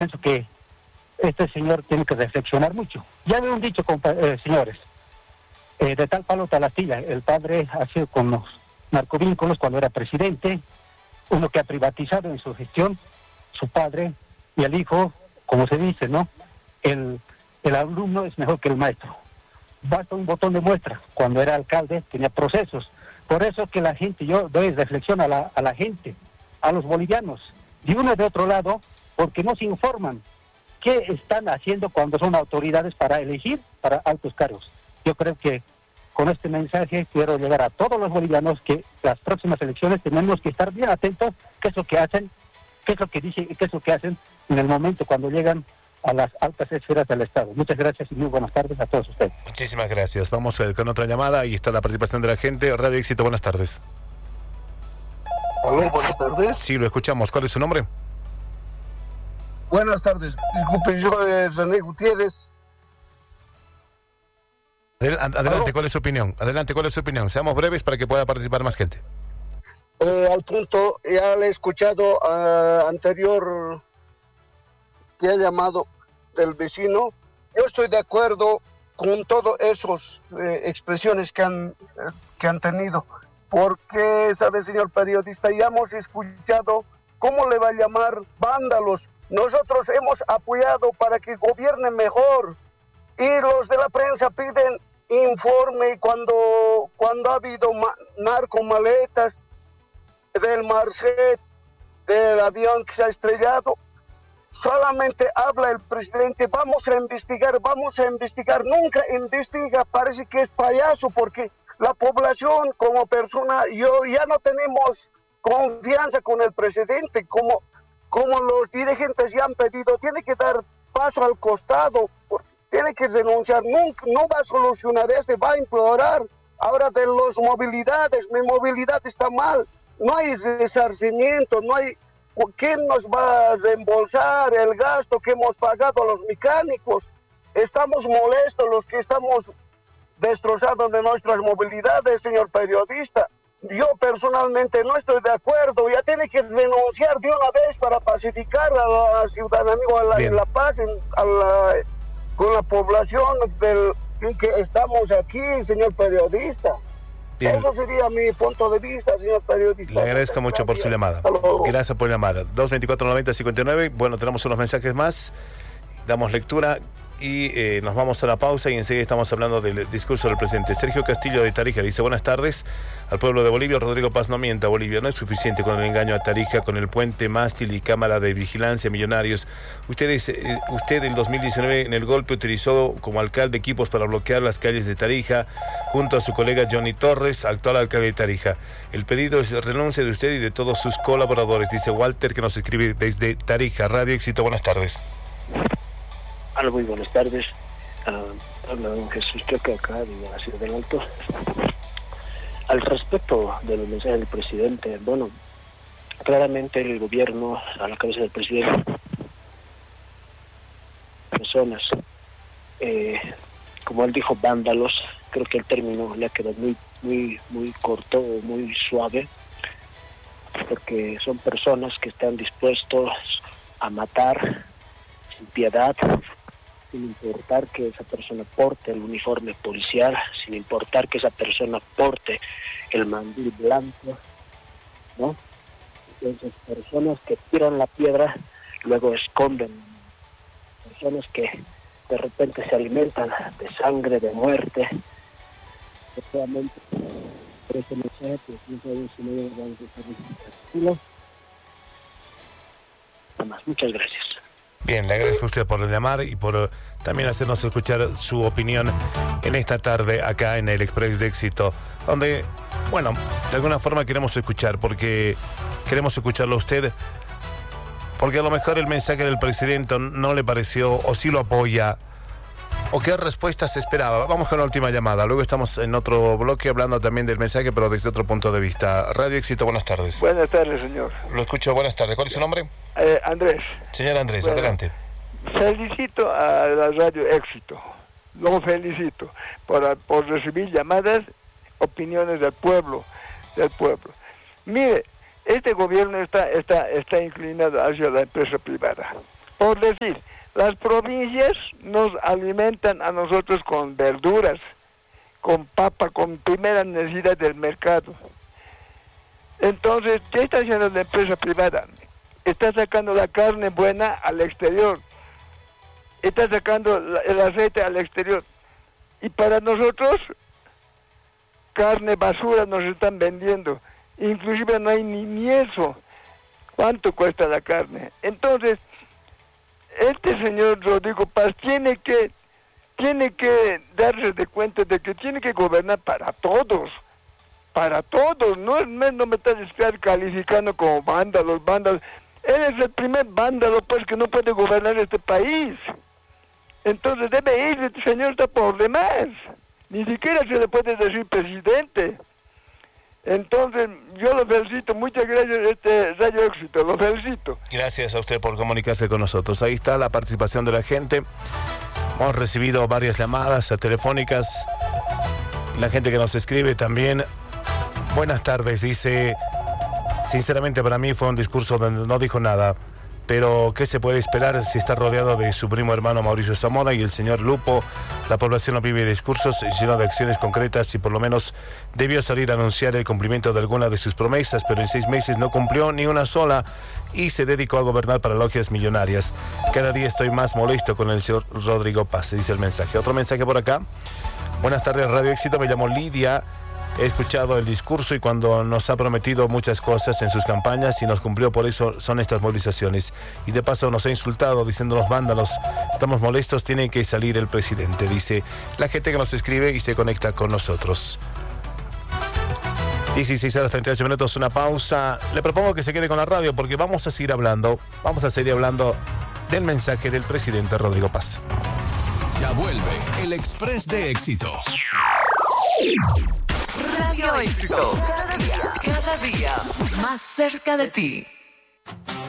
pienso que este señor tiene que reflexionar mucho. Ya había un dicho, señores, de tal palo tal astilla. El padre ha sido con los narcovínculos cuando era presidente, uno que ha privatizado en su gestión, su padre, y el hijo, como se dice, ¿no? El alumno es mejor que el maestro. Basta un botón de muestra. Cuando era alcalde tenía procesos. Por eso que la gente, yo doy reflexión a la gente, a los bolivianos, de uno y de otro lado, porque no se informan qué están haciendo cuando son autoridades para elegir para altos cargos. Yo creo que con este mensaje quiero llegar a todos los bolivianos que las próximas elecciones tenemos que estar bien atentos qué es lo que hacen, qué es lo que dicen y qué es lo que hacen en el momento cuando llegan a las altas esferas del Estado. Muchas gracias y muy buenas tardes a todos ustedes. Muchísimas gracias. Vamos con otra llamada. Ahí está la participación de la gente. Radio Éxito, buenas tardes. Hola, buenas tardes. Sí, lo escuchamos. ¿Cuál es su nombre? Buenas tardes. Disculpe, yo René Gutiérrez. Adelante, ¿cuál es su opinión? Adelante, ¿cuál es su opinión? Seamos breves para que pueda participar más gente. Al punto, ya le he escuchado anterior que ha llamado del vecino. Yo estoy de acuerdo con todas esas expresiones que han tenido. Porque, sabe, señor periodista, ya hemos escuchado cómo le va a llamar vándalos. Nosotros hemos apoyado para que gobierne mejor. Y los de la prensa piden informe cuando ha habido narcomaletas del Marcet, del avión que se ha estrellado. Solamente habla el presidente, vamos a investigar, nunca investiga, parece que es payaso, porque la población como persona, ya no tenemos confianza con el presidente, como los dirigentes ya han pedido, tiene que dar paso al costado, tiene que renunciar, nunca, no va a solucionar va a empeorar. Ahora de las movilidades, mi movilidad está mal, no hay resarcimiento, no hay. ¿Quién nos va a reembolsar el gasto que hemos pagado a los mecánicos? Estamos molestos los que estamos destrozados de nuestras movilidades, señor periodista. Yo personalmente no estoy de acuerdo, ya tiene que renunciar de una vez para pacificar a la ciudadanía, a la paz, con la población en que estamos aquí, señor periodista. Bien. Eso sería mi punto de vista, señor periodista. Le agradezco mucho por su llamada. Gracias por llamar. 224-90-59. Bueno, tenemos unos mensajes más. Damos lectura y nos vamos a la pausa y enseguida estamos hablando del discurso del presidente. Sergio Castillo de Tarija dice: buenas tardes al pueblo de Bolivia. Rodrigo Paz no mienta. Bolivia no es suficiente con el engaño a Tarija, con el puente, mástil y cámara de vigilancia millonarios. Usted en 2019 en el golpe utilizó como alcalde equipos para bloquear las calles de Tarija junto a su colega Johnny Torres, actual alcalde de Tarija. El pedido es renuncia de usted y de todos sus colaboradores, dice Walter, que nos escribe desde Tarija. Radio Éxito, buenas tardes. Hola, muy buenas tardes. Habla don Jesús Choque acá de la Ciudad del Alto. Al respecto del mensaje del presidente, bueno, claramente el gobierno, a la cabeza del presidente, personas, como él dijo, vándalos, creo que el término le ha quedado muy corto, muy suave, porque son personas que están dispuestos a matar sin piedad, sin importar que esa persona porte el uniforme policial, sin importar que esa persona porte el mandil blanco, ¿no? Entonces, personas que tiran la piedra, luego esconden, personas que de repente se alimentan de sangre, de muerte. Efectivamente, por ese mensaje, pues no sabemos si no vamos a estar tranquilos. Nada más, muchas gracias. Bien, le agradezco a usted por llamar y por también hacernos escuchar su opinión en esta tarde acá en el Express de Éxito, donde, bueno, de alguna forma queremos escuchar, porque queremos escucharlo a usted, porque a lo mejor el mensaje del presidente no le pareció, o sí lo apoya, o qué respuesta se esperaba. Vamos con la última llamada, luego estamos en otro bloque hablando también del mensaje, pero desde otro punto de vista. Radio Éxito, buenas tardes. Buenas tardes, señor. Lo escucho, buenas tardes. ¿Cuál es su nombre? Andrés. Señor Andrés, bueno, adelante. Felicito a la Radio Éxito. Lo felicito por recibir llamadas, opiniones del pueblo. Mire, este gobierno está inclinado hacia la empresa privada. Por decir, las provincias nos alimentan a nosotros con verduras, con papa, con primera necesidad del mercado. Entonces, ¿qué está haciendo la empresa privada? Está sacando la carne buena al exterior, está sacando el aceite al exterior. Y para nosotros, carne basura nos están vendiendo. Inclusive no hay ni eso. ¿Cuánto cuesta la carne? Entonces, este señor Rodrigo Paz tiene que darse de cuenta de que tiene que gobernar para todos, no me está calificando como vándalos. Él es el primer vándalo pues que no puede gobernar este país. Entonces debe ir, este señor está por demás, ni siquiera se le puede decir presidente. Entonces, yo lo felicito, muchas gracias, Radio Éxito, lo felicito. Gracias a usted por comunicarse con nosotros. Ahí está la participación de la gente. Hemos recibido varias llamadas telefónicas. La gente que nos escribe también. Buenas tardes, dice, sinceramente para mí fue un discurso donde no dijo nada. Pero, ¿qué se puede esperar si está rodeado de su primo hermano Mauricio Zamora y el señor Lupo? La población no vive discursos, sino de acciones concretas y por lo menos debió salir a anunciar el cumplimiento de alguna de sus promesas, pero en 6 meses no cumplió ni una sola y se dedicó a gobernar para logias millonarias. Cada día estoy más molesto con el señor Rodrigo Paz, dice el mensaje. Otro mensaje por acá. Buenas tardes, Radio Éxito, me llamo Lidia. He escuchado el discurso y cuando nos ha prometido muchas cosas en sus campañas y nos cumplió, por eso son estas movilizaciones. Y de paso nos ha insultado diciéndonos vándalos. Estamos molestos, tiene que salir el presidente, dice la gente que nos escribe y se conecta con nosotros. 16:38, una pausa. Le propongo que se quede con la radio porque vamos a seguir hablando del mensaje del presidente Rodrigo Paz. Ya vuelve el Express de Éxito. Radio Éxito, cada día más cerca de ti.